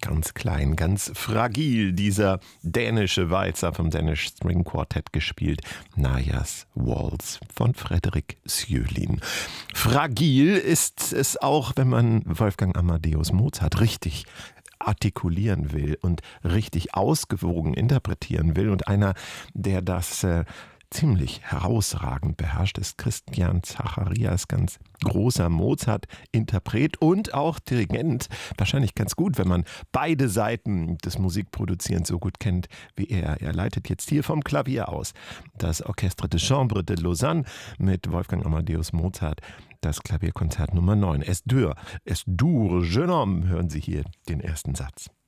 Ganz klein, ganz fragil, dieser dänische Walzer vom Danish String Quartet gespielt. Najas Waltz von Frédéric Sjöhlin. Fragil ist es auch, wenn man Wolfgang Amadeus Mozart richtig artikulieren will und richtig ausgewogen interpretieren will. Und einer, der das ziemlich herausragend beherrscht, ist Christian Zacharias, ganz großer Mozart-Interpret und auch Dirigent. Wahrscheinlich ganz gut, wenn man beide Seiten des Musikproduzierens so gut kennt wie er. Er leitet jetzt hier vom Klavier aus das Orchestre de Chambre de Lausanne mit Wolfgang Amadeus Mozart. Das Klavierkonzert Nummer 9. Es dur, jeune homme, hören Sie hier den ersten Satz.